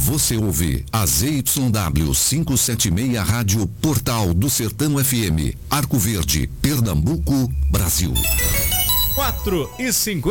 Você ouve a ZYW 576 Rádio Portal do Sertão FM, Arco Verde, Pernambuco, Brasil. 4:50.